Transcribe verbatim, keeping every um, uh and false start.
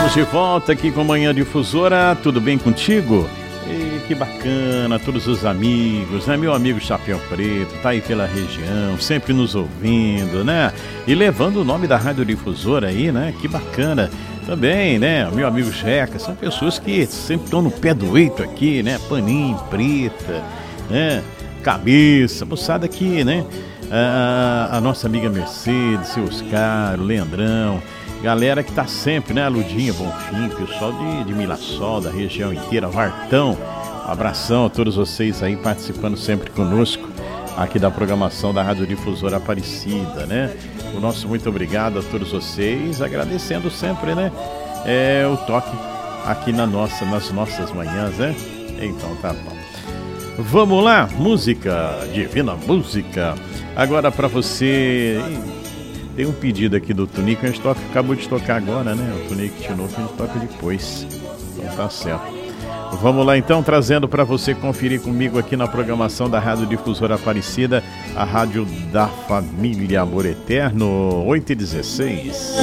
Estamos de volta aqui com Manhã Difusora. Tudo bem contigo? E que bacana, todos os amigos, né? Meu amigo Chapéu Preto, tá aí pela região, sempre nos ouvindo, né? E levando o nome da Rádio Difusora aí, né? Que bacana. Também, né? Meu amigo Jeca, são pessoas que sempre estão no pé do eito aqui, né? Paninho, Preta, né? Cabeça, moçada aqui, né? A, a nossa amiga Mercedes, seu Oscar, o Leandrão, galera que tá sempre, né? A Ludinha Bonfim, pessoal de, de Mirassol, da região inteira, Vartão, um abração a todos vocês aí participando sempre conosco aqui da programação da Rádio Difusora Aparecida, né? O nosso muito obrigado a todos vocês, agradecendo sempre, né? É, o toque aqui na nossa, nas nossas manhãs, né? Então tá bom. Vamos lá, música, divina música. Agora pra você, tem um pedido aqui do Tunico, a gente toca, acabou de tocar agora, né? O Tunico de novo, a gente toca depois. Então tá certo. Vamos lá então, trazendo para você conferir comigo aqui na programação da Rádio Difusora Aparecida, a rádio da família Amor Eterno, oito e dezesseis.